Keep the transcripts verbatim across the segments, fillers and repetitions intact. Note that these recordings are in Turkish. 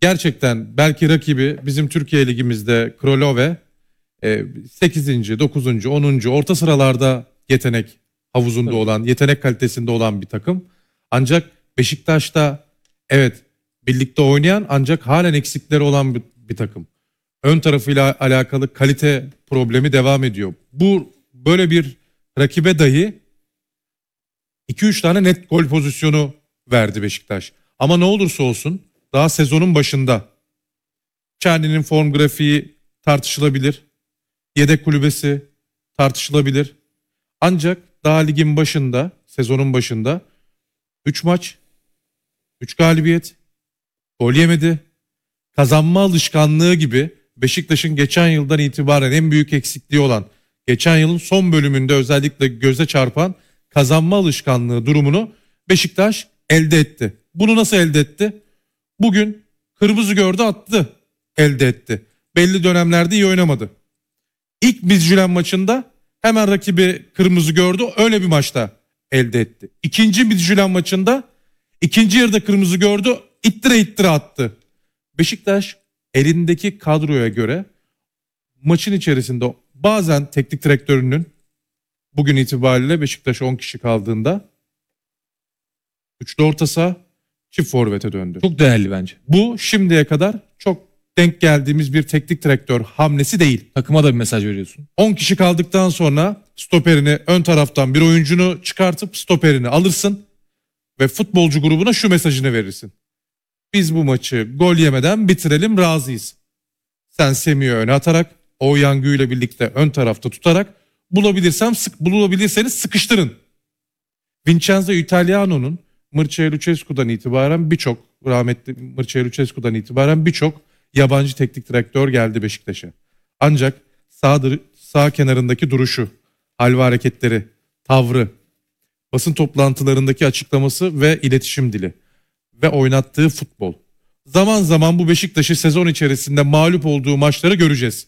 gerçekten belki rakibi bizim Türkiye Ligimizde Krolove sekizinci, dokuzuncu, onuncu orta sıralarda yetenek havuzunda Evet. olan, yetenek kalitesinde olan bir takım. Ancak Beşiktaş'ta evet birlikte oynayan ancak halen eksikleri olan bir, bir takım. Ön tarafıyla alakalı kalite problemi devam ediyor. Bu böyle bir rakibe dahi iki üç tane net gol pozisyonu verdi Beşiktaş. Ama ne olursa olsun daha sezonun başında Çerni'nin form grafiği tartışılabilir. Yedek kulübesi tartışılabilir. Ancak daha ligin başında, sezonun başında üç maç, üç galibiyet, gol yemedi. Kazanma alışkanlığı gibi Beşiktaş'ın geçen yıldan itibaren en büyük eksikliği olan, geçen yılın son bölümünde özellikle göze çarpan kazanma alışkanlığı durumunu Beşiktaş elde etti. Bunu nasıl elde etti? Bugün kırmızı gördü, attı, elde etti. Belli dönemlerde iyi oynamadı. İlk Midtjylland maçında hemen rakibi kırmızı gördü, öyle bir maçta elde etti. İkinci Midtjylland maçında ikinci yarıda kırmızı gördü, ittire ittire attı. Beşiktaş elindeki kadroya göre maçın içerisinde bazen teknik direktörünün bugün itibariyle Beşiktaş on kişi kaldığında üçlü orta saha, çift forvete döndü. Çok değerli bence. Bu şimdiye kadar çok denk geldiğimiz bir teknik direktör hamlesi değil. Takıma da bir mesaj veriyorsun. on kişi kaldıktan sonra stoperini, ön taraftan bir oyuncunu çıkartıp stoperini alırsın ve futbolcu grubuna şu mesajını verirsin. Biz bu maçı gol yemeden bitirelim, razıyız. Sen Semih'i öne atarak, Oğuzhan ile birlikte ön tarafta tutarak bulabilirsem sık bulabilirseniz sıkıştırın. Vincenzo Italiano'nun Mircea Lucescu'dan itibaren birçok rahmetli Mircea Lucescu'dan itibaren birçok yabancı teknik direktör geldi Beşiktaş'a. Ancak sağ, sağ kenarındaki duruşu, hal ve hareketleri, tavrı, basın toplantılarındaki açıklaması ve iletişim dili ve oynattığı futbol. Zaman zaman bu Beşiktaş'ı sezon içerisinde mağlup olduğu maçları göreceğiz.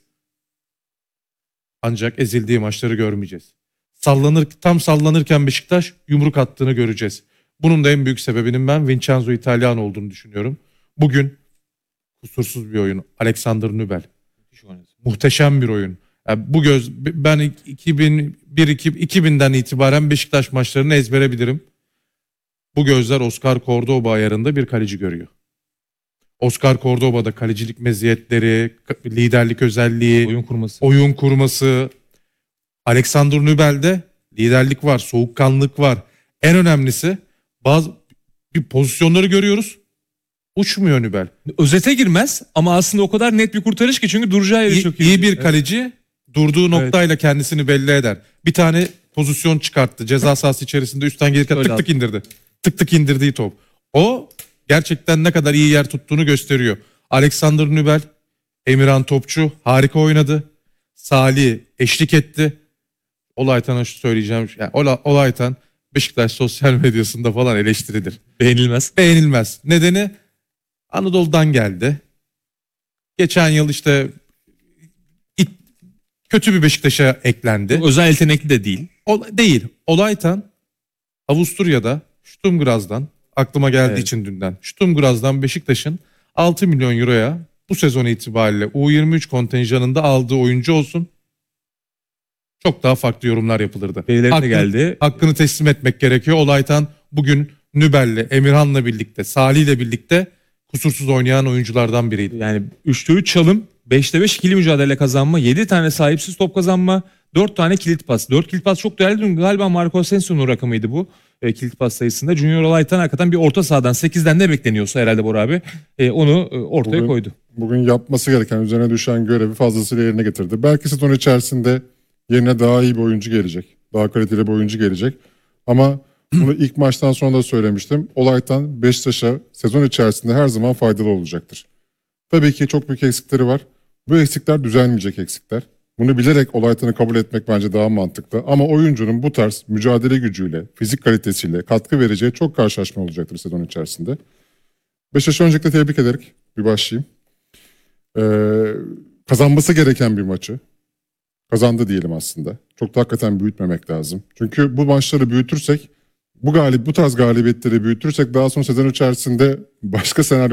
Ancak ezildiği maçları görmeyeceğiz. Sallanır, tam sallanırken Beşiktaş yumruk attığını göreceğiz. Bunun da en büyük sebebinin ben Vincenzo Italiano olduğunu düşünüyorum. Bugün kusursuz bir oyun. Alexander Nübel. Muhteşem bir oyun. Yani bu göz ben iki bin bir iki binden itibaren Beşiktaş maçlarını ezbere bilirim. Bu gözler Oscar Cordoba ayarında bir kaleci görüyor. Oscar Cordoba'da kalecilik meziyetleri, liderlik özelliği, Oyun kurması. oyun kurması. Alexander Nübel'de liderlik var, soğukkanlılık var. En önemlisi bazı bir pozisyonları görüyoruz. Uçmuyor Nübel. Özete girmez ama aslında o kadar net bir kurtarış ki çünkü duracağı yeri İyi, çok iyi. iyi bir kaleci durduğu noktayla kendisini belli eder. Bir tane pozisyon çıkarttı. Ceza sahası içerisinde üstten gelirken tık tık indirdi. Tık tık indirdiği top. O gerçekten ne kadar iyi yer tuttuğunu gösteriyor. Alexander Nübel, Emirhan Topçu harika oynadı. Salih eşlik etti. Olaytan'a şu söyleyeceğim. Yani Olaytan Beşiktaş sosyal medyasında falan eleştirilir. Beğenilmez. Beğenilmez. Nedeni Anadolu'dan geldi. Geçen yıl işte it, kötü bir Beşiktaş'a eklendi. Özel yetenekli de değil. O, değil. Olaytan Avusturya'da Sturm Graz'dan aklıma geldiği Evet. için dünden. Sturm Graz'dan Beşiktaş'ın altı milyon euroya bu sezon itibariyle U yirmi üç kontenjanında aldığı oyuncu olsun. Çok daha farklı yorumlar yapılırdı. Birilerine geldi. Hakkını teslim etmek gerekiyor. Olaytan bugün Nübel'le, Emirhan'la birlikte, Salih'le birlikte kusursuz oynayan oyunculardan biriydi. Yani üçte üç çalım, beşte beş ikili mücadele kazanma, yedi tane sahipsiz top kazanma, dört tane kilit pas. dört kilit pas çok değerli. Galiba Marco Asensio'nun rakamıydı bu e, kilit pas sayısında. Junior Olaytan hakikaten bir orta sahadan sekizden ne bekleniyorsa herhalde Bora abi e, onu e, ortaya bugün, koydu. Bugün yapması gereken, üzerine düşen görevi fazlasıyla yerine getirdi. Belki sezon içerisinde yerine daha iyi bir oyuncu gelecek. Daha kaliteli bir oyuncu gelecek. Ama bunu ilk maçtan sonra da söylemiştim. Olaytan Beşiktaş'a sezon içerisinde her zaman faydalı olacaktır. Tabii ki çok büyük eksikleri var. Bu eksikler düzelmeyecek eksikler. Bunu bilerek Olaytan'ı kabul etmek bence daha mantıklı. Ama oyuncunun bu tarz mücadele gücüyle, fizik kalitesiyle katkı vereceği çok karşılaşma olacaktır sezon içerisinde. Beşiktaş'ı öncelikle tebrik ederek bir başlayayım. Ee, kazanması gereken bir maçı kazandı diyelim aslında. Çok da hakikaten büyütmemek lazım. Çünkü bu maçları büyütürsek, bu galip, bu tarz galibiyetleri büyütürsek daha sonra sezon içerisinde başka senaryo